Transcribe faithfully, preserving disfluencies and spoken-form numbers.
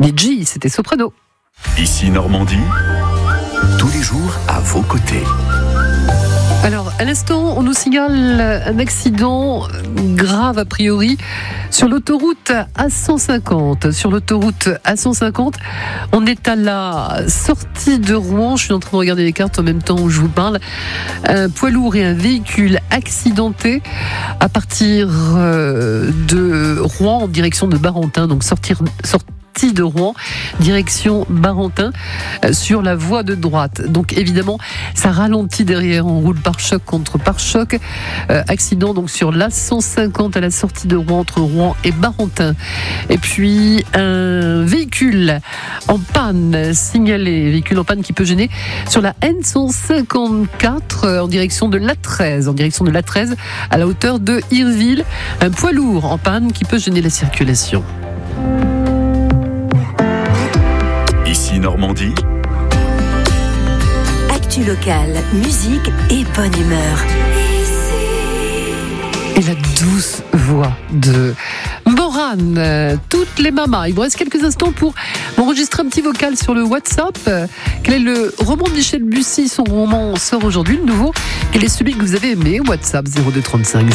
Nidji, c'était soprano. Ici Normandie, tous les jours à vos côtés. Alors, à l'instant, on nous signale un accident grave a priori sur l'autoroute A cent cinquante. Sur l'autoroute A cent cinquante, on est à la sortie de Rouen. Je suis en train de regarder les cartes en même temps où je vous parle. Un poids lourd et un véhicule accidenté à partir de Rouen en direction de Barentin. Donc, sortir, sortir de Rouen, direction Barentin, sur la voie de droite. Donc évidemment, ça ralentit derrière, on roule pare-choc contre pare-choc. Euh, accident donc sur l'A cent cinquante à la sortie de Rouen, entre Rouen et Barentin. Et puis un véhicule en panne signalé, véhicule en panne qui peut gêner sur la N cent cinquante-quatre en direction de l'A treize, en direction de l'A treize à la hauteur de Irville. Un poids lourd en panne qui peut gêner la circulation. Ici Normandie. Actu locale, musique et bonne humeur. Et la douce voix de Morane, euh, toutes les mamas. Il me reste quelques instants pour m'enregistrer un petit vocal sur le WhatsApp. Euh, quel est le roman de Michel Bussy? Son roman sort aujourd'hui, le nouveau. Quel est celui que vous avez aimé? WhatsApp zéro deux trente-cinq